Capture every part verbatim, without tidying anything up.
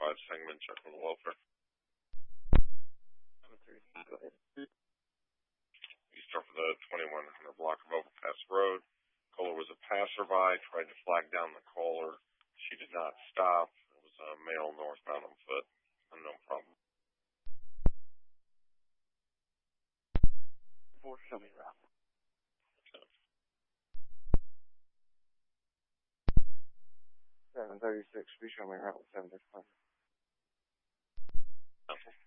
five Sangamon, check on the welfare. seven three, go ahead. You start for the twenty-one hundred block of Overpass Road. Caller was a passerby, tried to flag down the caller. She did not stop. It was a male northbound on foot. Unknown problem. Four, show me route. Seven thirty-six, be show me route with seven thirty-five. Okay.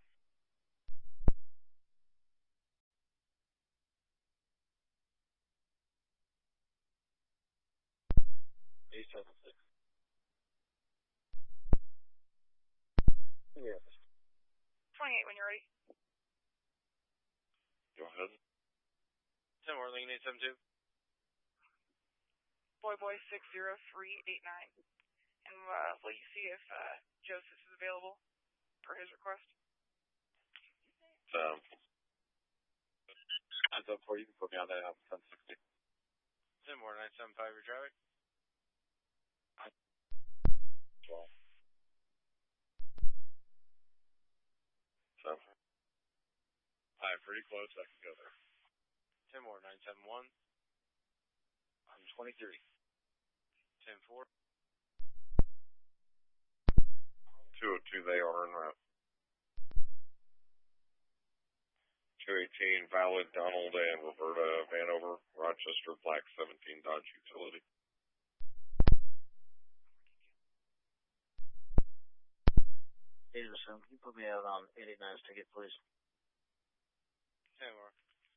eight seven six. Yes. twenty-eight when you're ready. Go ahead. ten more, Lincoln eight seven two. Boy Boy six zero three eight nine. And uh, will you see if uh, Joseph is available for his request? Um, That's up for you. You can put me on that out ten sixty. ten more, nine seven five, your traffic. twelve. so, Alright, pretty close. I can go there. ten more, nine seven one. I'm twenty-three. ten four. two oh two, they are en route. two eighteen, Valid, Donald, and Roberta Vanover, Rochester, Black seventeen Dodge Utility. Anderson, can you put me out on eight eight nine's ticket, please? ten more.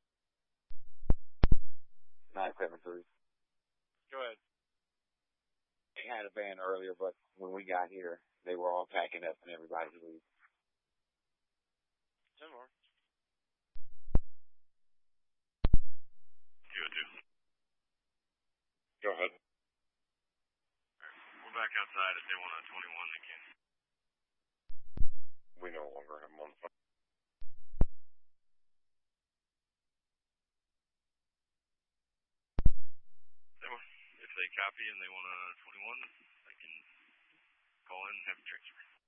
nine seven three. Go ahead. They had a van earlier, but when we got here, they were all packing up and everybody leaving. ten more. two oh two. Go ahead. We're back outside. If they want a twenty-one, they can. We no longer have them on the phone. If they copy and they want a twenty-one, they can call in and have a transfer.